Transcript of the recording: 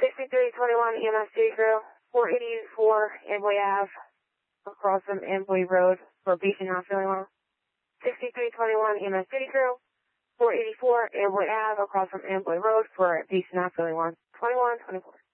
6321 EMS City Crew, 484 Amboy Ave, across from Amboy Road for patient not feeling well. 6321 EMS City Crew, 484 Amboy Ave, across from Amboy Road for patient not feeling well. 2124.